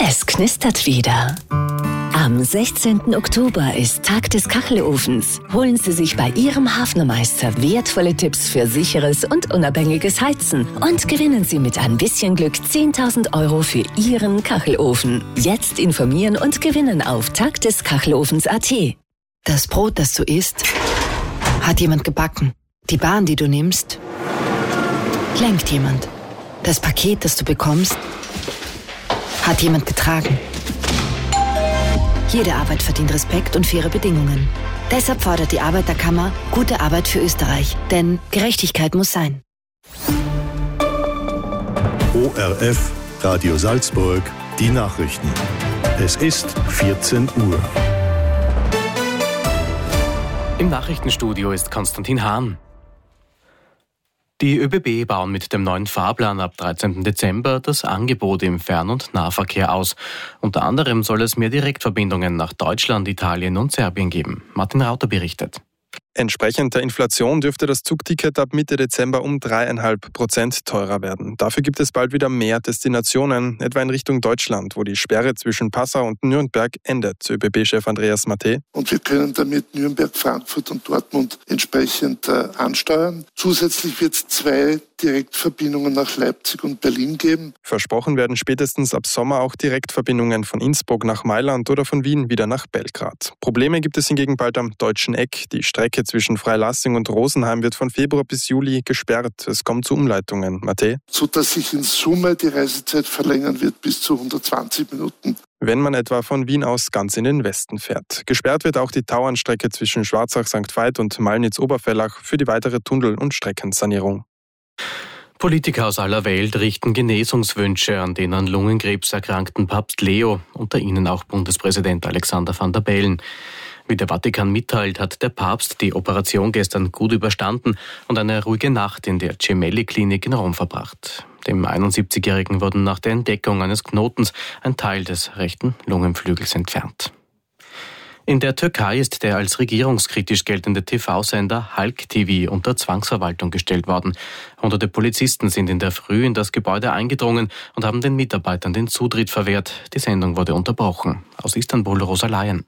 Es knistert wieder. Am 16. Oktober ist Tag des Kachelofens. Holen Sie sich bei Ihrem Hafnermeister wertvolle Tipps für sicheres und unabhängiges Heizen und gewinnen Sie mit ein bisschen Glück 10.000 € für Ihren Kachelofen. Jetzt informieren und gewinnen auf tagdeskachelofens.at. Das Brot, das du isst, hat jemand gebacken. Die Bahn, die du nimmst, lenkt jemand. Das Paket, das du bekommst, hat jemand getragen. Jede Arbeit verdient Respekt und faire Bedingungen. Deshalb fordert die Arbeiterkammer gute Arbeit für Österreich. Denn Gerechtigkeit muss sein. ORF, Radio Salzburg, die Nachrichten. Es ist 14 Uhr. Im Nachrichtenstudio ist Konstantin Hahn. Die ÖBB bauen mit dem neuen Fahrplan ab 13. Dezember das Angebot im Fern- und Nahverkehr aus. Unter anderem soll es mehr Direktverbindungen nach Deutschland, Italien und Serbien geben. Martin Rauter berichtet. Entsprechend der Inflation dürfte das Zugticket ab Mitte Dezember um 3,5% teurer werden. Dafür gibt es bald wieder mehr Destinationen, etwa in Richtung Deutschland, wo die Sperre zwischen Passau und Nürnberg endet, ÖBB-Chef Andreas Matte. Und wir können damit Nürnberg, Frankfurt und Dortmund entsprechend ansteuern. Zusätzlich wird es 2 Direktverbindungen nach Leipzig und Berlin geben. Versprochen werden spätestens ab Sommer auch Direktverbindungen von Innsbruck nach Mailand oder von Wien wieder nach Belgrad. Probleme gibt es hingegen bald am Deutschen Eck. Die Strecke zwischen Freilassing und Rosenheim wird von Februar bis Juli gesperrt. Es kommt zu Umleitungen. Matthe? Sodass sich in Summe die Reisezeit verlängern wird bis zu 120 Minuten. Wenn man etwa von Wien aus ganz in den Westen fährt. Gesperrt wird auch die Tauernstrecke zwischen Schwarzach-St. Veit und Malnitz-Oberfellach für die weitere Tunnel- und Streckensanierung. Politiker aus aller Welt richten Genesungswünsche an den an Lungenkrebs erkrankten Papst Leo, unter ihnen auch Bundespräsident Alexander Van der Bellen. Wie der Vatikan mitteilt, hat der Papst die Operation gestern gut überstanden und eine ruhige Nacht in der Gemelli-Klinik in Rom verbracht. Dem 71-Jährigen wurden nach der Entdeckung eines Knotens ein Teil des rechten Lungenflügels entfernt. In der Türkei ist der als regierungskritisch geltende TV-Sender Halk TV unter Zwangsverwaltung gestellt worden. Hunderte Polizisten sind in der Früh in das Gebäude eingedrungen und haben den Mitarbeitern den Zutritt verwehrt. Die Sendung wurde unterbrochen. Aus Istanbul Rosa Laien.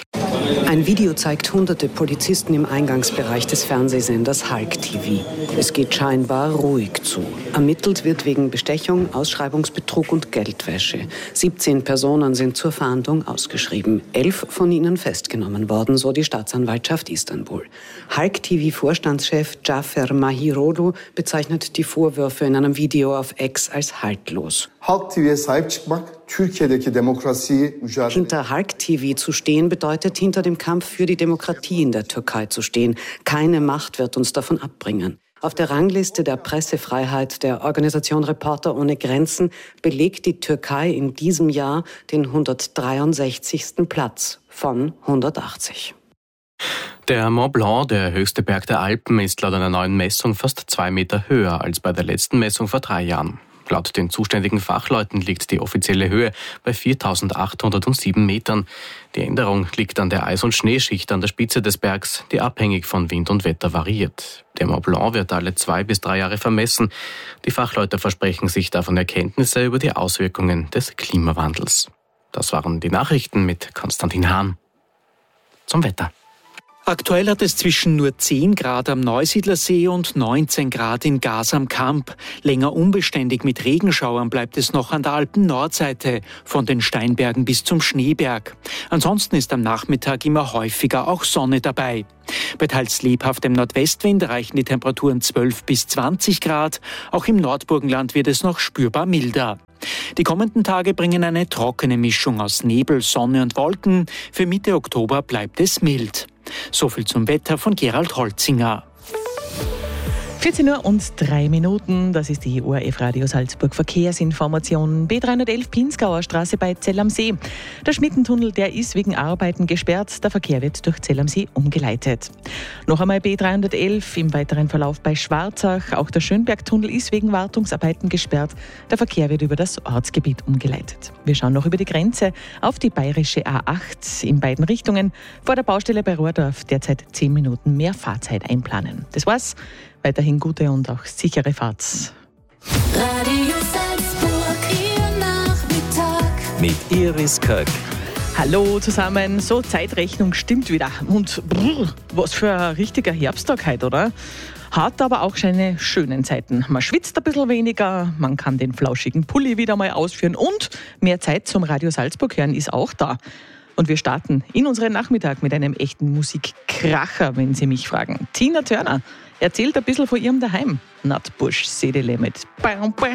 Ein Video zeigt hunderte Polizisten im Eingangsbereich des Fernsehsenders Halk TV. Es geht scheinbar ruhig zu. Ermittelt wird wegen Bestechung, Ausschreibungsbetrug und Geldwäsche. 17 Personen sind zur Fahndung ausgeschrieben. 11 von ihnen festgenommen worden, so die Staatsanwaltschaft Istanbul. Halk TV-Vorstandschef Cafer Mahiroğlu bezeichnet die Vorwürfe in einem Video auf X als haltlos. Halk TV'ye sahip çıkmak, Türkiye'deki demokrasiyi mücadele. Hinter Halk TV zu stehen bedeutet, hinter dem Kampf für die Demokratie in der Türkei zu stehen. Keine Macht wird uns davon abbringen. Auf der Rangliste der Pressefreiheit der Organisation Reporter ohne Grenzen belegt die Türkei in diesem Jahr den 163. Platz von 180. Der Mont Blanc, der höchste Berg der Alpen, ist laut einer neuen Messung fast 2 Meter höher als bei der letzten Messung vor 3 Jahren. Laut den zuständigen Fachleuten liegt die offizielle Höhe bei 4.807 Metern. Die Änderung liegt an der Eis- und Schneeschicht an der Spitze des Bergs, die abhängig von Wind und Wetter variiert. Der Mont Blanc wird alle 2 bis 3 Jahre vermessen. Die Fachleute versprechen sich davon Erkenntnisse über die Auswirkungen des Klimawandels. Das waren die Nachrichten mit Konstantin Hahn. Zum Wetter. Aktuell hat es zwischen nur 10 Grad am Neusiedlersee und 19 Grad in Gas am Kamp. Länger unbeständig mit Regenschauern bleibt es noch an der Alpen-Nordseite, von den Steinbergen bis zum Schneeberg. Ansonsten ist am Nachmittag immer häufiger auch Sonne dabei. Bei teils lebhaftem Nordwestwind erreichen die Temperaturen 12 bis 20 Grad. Auch im Nordburgenland wird es noch spürbar milder. Die kommenden Tage bringen eine trockene Mischung aus Nebel, Sonne und Wolken. Für Mitte Oktober bleibt es mild. Soviel zum Wetter von Gerald Holzinger. 14:03 Uhr, das ist die ORF Radio Salzburg Verkehrsinformation. B311 Pinzgauer Straße bei Zell am See. Der Schmittentunnel, der ist wegen Arbeiten gesperrt. Der Verkehr wird durch Zell am See umgeleitet. Noch einmal B311 im weiteren Verlauf bei Schwarzach. Auch der Schönbergtunnel ist wegen Wartungsarbeiten gesperrt. Der Verkehr wird über das Ortsgebiet umgeleitet. Wir schauen noch über die Grenze auf die bayerische A8 in beiden Richtungen. Vor der Baustelle bei Rohrdorf derzeit 10 Minuten mehr Fahrzeit einplanen. Das war's. Weiterhin gute und auch sichere Fahrt. Radio Salzburg, Ihr Nachmittag. mit Iris Köck. Hallo zusammen, so Zeitrechnung stimmt wieder. Und was für ein richtiger Herbsttag heute, oder? Hat aber auch seine schönen Seiten. Man schwitzt ein bisschen weniger, man kann den flauschigen Pulli wieder mal ausführen und mehr Zeit zum Radio Salzburg hören ist auch da. Und wir starten in unseren Nachmittag mit einem echten Musikkracher, wenn Sie mich fragen. Tina Turner erzählt ein bisschen von ihrem Daheim. Nutbush Sedele mit